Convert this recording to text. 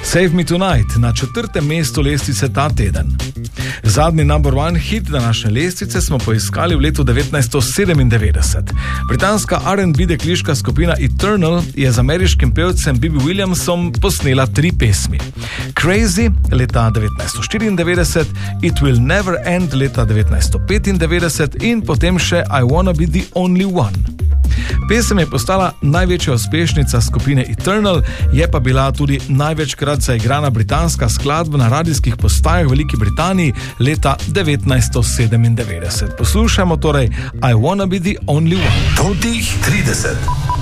Save Me Tonight na 4. mestu lestvice ta teden. Zadnji number one hit današnje lestvice smo poiskali v letu 1997. Britanska R&B dekliška skupina Eternal je z ameriškim pevcem Bibi Williamsom posnela 3 pesmi. Crazy leta 1994, It Will Never End leta 1995 in potem še I Wanna Be The Only One. Pesem je postala največja uspešnica skupine Eternal, je pa bila tudi največkrat zaigrana britanska skladba na radijskih postajah v Veliki Britaniji leta 1997. Poslušajmo torej I Wanna Be The Only One. Totih 30.